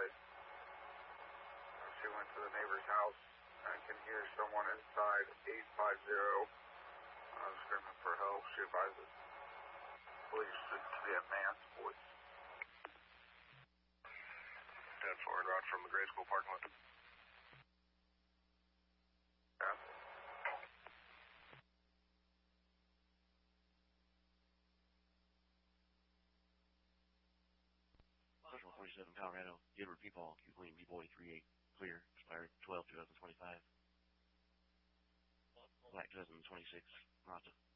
outside. She went to the neighbor's house. I can hear someone inside 850. Screaming for help. She advises police to be a man's voice. 10-4, route from the grade school parking lot. Yeah. Central 47 Colorado, Edward Peepaw, Q Queen, B-Boy 38, clear, expired 12/2025. Black 2026, Mazda.